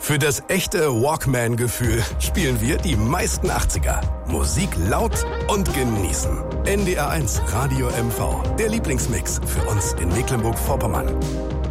Für das echte Walkman-Gefühl spielen wir die meisten 80er. Musik laut und genießen. NDR 1 Radio MV, der Lieblingsmix für uns in Mecklenburg-Vorpommern.